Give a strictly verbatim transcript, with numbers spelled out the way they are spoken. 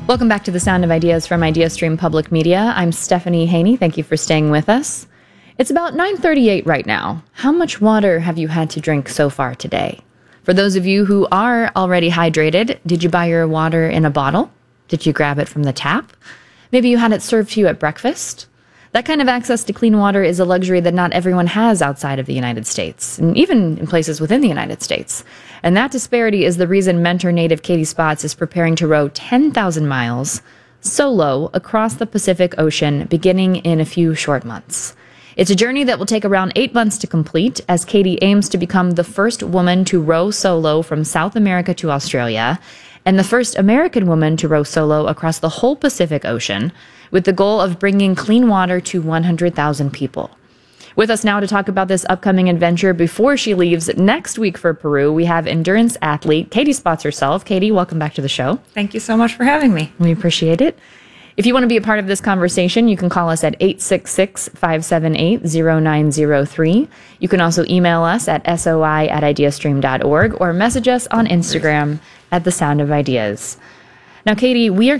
Welcome back to the Sound of Ideas from IdeaStream Public Media. I'm Stephanie Haney. Thank you for staying with us. It's about nine thirty-eight right now. How much water have you had to drink so far today? For those of you who are already hydrated, did you buy your water in a bottle? Did you grab it from the tap? Maybe you had it served to you at breakfast? That kind of access to clean water is a luxury that not everyone has outside of the United States, and even in places within the United States. And that disparity is the reason Mentor native Katie Spotts is preparing to row ten thousand miles solo across the Pacific Ocean beginning in a few short months. It's a journey that will take around eight months to complete, as Katie aims to become the first woman to row solo from South America to Australia, and the first American woman to row solo across the whole Pacific Ocean, with the goal of bringing clean water to one hundred thousand people. With us now to talk about this upcoming adventure before she leaves next week for Peru, we have endurance athlete Katie Spotts herself. Katie, welcome back to the show. Thank you so much for having me. We appreciate it. If you want to be a part of this conversation, you can call us at eight six six, five seven eight, zero nine zero three. You can also email us at soi at ideastream dot org or message us on Instagram at The Sound of Ideas. Now, Katie, we are